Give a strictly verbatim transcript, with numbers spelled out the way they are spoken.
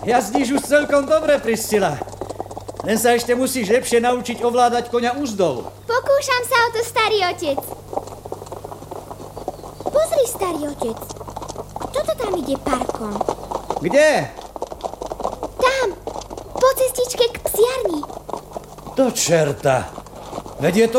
Jazdíš už celkom dobre, Priscila. Len sa ešte musíš lepšie naučiť ovládať koňa úzdou. Pokúšam sa o to, starý otec. Pozri, starý otec. Kto to tam ide parkom? Kde? Tam, po cestičke k psiarni. Do čerta. Veď je to